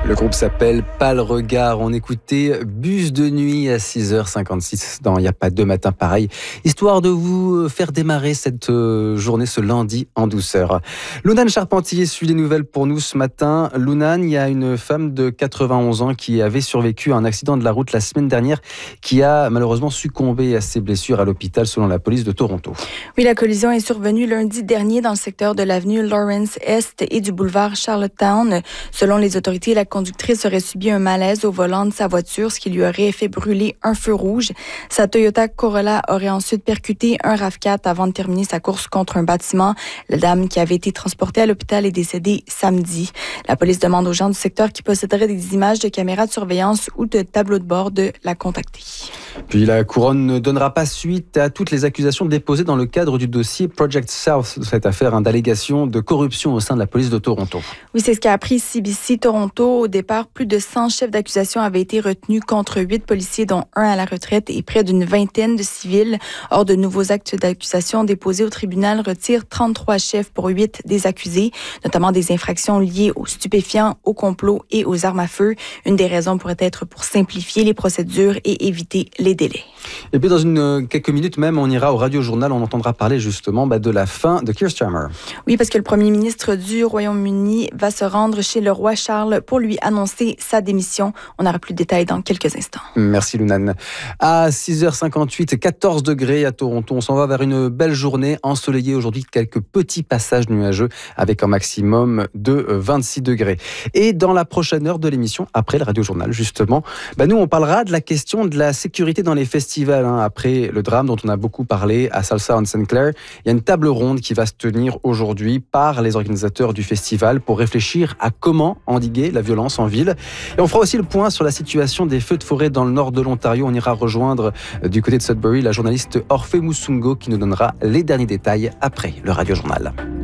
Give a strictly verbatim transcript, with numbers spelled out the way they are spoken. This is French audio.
Le groupe s'appelle Pas le regard. On écoutait Bus de nuit à six heures cinquante-six dans Il n'y a pas deux matins pareil, histoire de vous faire démarrer cette journée, ce lundi en douceur. Lounane Charpentier suit les nouvelles pour nous ce matin. Lounane, il y a une femme de quatre-vingt-onze ans qui avait survécu à un accident de la route la semaine dernière, qui a malheureusement succombé à ses blessures à l'hôpital selon la police de Toronto. Oui, la collision est survenue lundi dernier dans le secteur de l'avenue Lawrence-Est et du boulevard Charlottetown. Selon les autorités, la conductrice aurait subi un malaise au volant de sa voiture, ce qui lui aurait fait brûler un feu rouge. Sa Toyota Corolla aurait ensuite percuté un RAV quatre avant de terminer sa course contre un bâtiment. La dame qui avait été transportée à l'hôpital est décédée samedi. La police demande aux gens du secteur qui posséderaient des images de caméras de surveillance ou de tableaux de bord de la contacter. Puis la couronne ne donnera pas suite à toutes les accusations déposées dans le cadre du dossier Project South, cette affaire hein, d'allégation de corruption au sein de la police de Toronto. Oui, c'est ce qu'a appris C B C Toronto. Au départ, plus de cent chefs d'accusation avaient été retenus contre huit policiers, dont un à la retraite, et près d'une vingtaine de civils. Or, de nouveaux actes d'accusation déposés au tribunal retirent trente-trois chefs pour huit des accusés, notamment des infractions liées aux stupéfiants, au complot et aux armes à feu. Une des raisons pourrait être pour simplifier les procédures et éviter les délais. Et puis dans une, quelques minutes même, on ira au Radio-Journal, on entendra parler justement bah, de la fin de Keir Starmer. Oui, parce que le premier ministre du Royaume-Uni va se rendre chez le roi Charles pour lui annoncer sa démission. On aura plus de détails dans quelques instants. Merci Lounane. À six heures cinquante-huit, quatorze degrés à Toronto. On s'en va vers une belle journée ensoleillée aujourd'hui, quelques petits passages nuageux avec un maximum de vingt-six degrés. Et dans la prochaine heure de l'émission, après le Radio-Journal justement, bah, nous on parlera de la question de la sécurité dans les festivals. Hein. Après le drame dont on a beaucoup parlé à Salsa on Saint Clair, il y a une table ronde qui va se tenir aujourd'hui par les organisateurs du festival pour réfléchir à comment endiguer la violence en ville. Et on fera aussi le point sur la situation des feux de forêt dans le nord de l'Ontario. On ira rejoindre du côté de Sudbury la journaliste Orphée Moussungo qui nous donnera les derniers détails après le Radio-Journal.